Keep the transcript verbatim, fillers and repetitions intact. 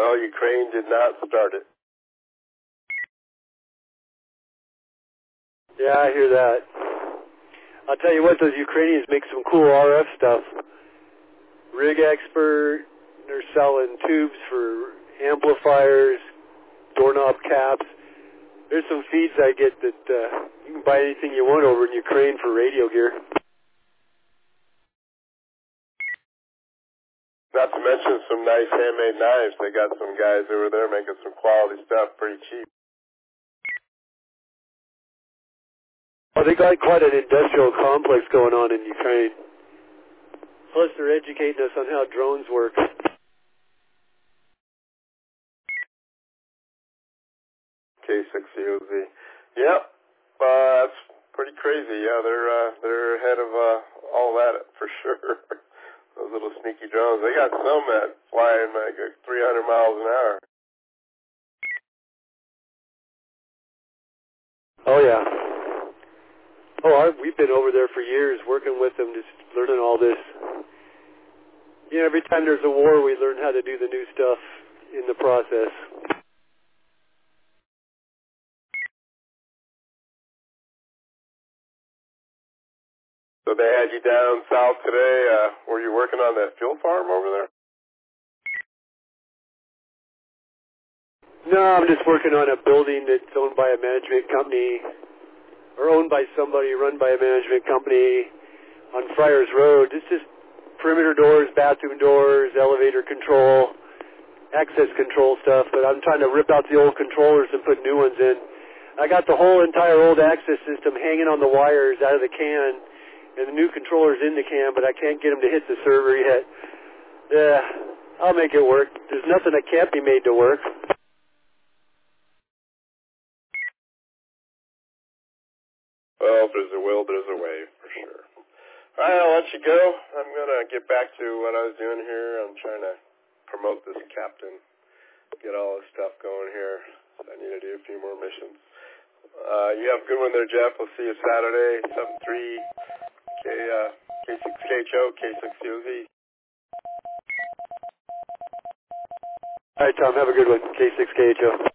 Well, Ukraine did not start it. Yeah, I hear that. I'll tell you what, those Ukrainians make some cool R F stuff. Rig Expert, they're selling tubes for amplifiers, doorknob caps. There's some feeds I get that uh, you can buy anything you want over in Ukraine for radio gear. Not to mention some nice handmade knives. They got some guys over there making some quality stuff pretty cheap. Oh, they got quite an industrial complex going on in Ukraine. Plus, they're educating us on how drones work. K six C O Z. Yep, uh, that's pretty crazy. Yeah, they're uh, they're ahead of uh, all that for sure. Those little sneaky drones. They got some that flying like three hundred miles an hour. Oh yeah. Oh, I, we've been over there for years working with them, just learning all this. You know, every time there's a war, we learn how to do the new stuff in the process. So they had you down south today. Uh, were you working on that fuel farm over there? No, I'm just working on a building that's owned by a management company, or owned by somebody, run by a management company on Friars Road. It's just perimeter doors, bathroom doors, elevator control, access control stuff, but I'm trying to rip out the old controllers and put new ones in. I got the whole entire old access system hanging on the wires out of the can, and the new controller's in the can, but I can't get them to hit the server yet. Yeah, I'll make it work. There's nothing that can't be made to work. Well, if there's a will, there's a way, for sure. All right, I'll let you go. I'm going to get back to what I was doing here. I'm trying to promote this captain, get all this stuff going here. I need to do a few more missions. Uh, you have a good one there, Jeff. We'll see you Saturday, seven three K, uh, K six K H O, K six C O Z. All right, Tom, have a good one. K six K H O.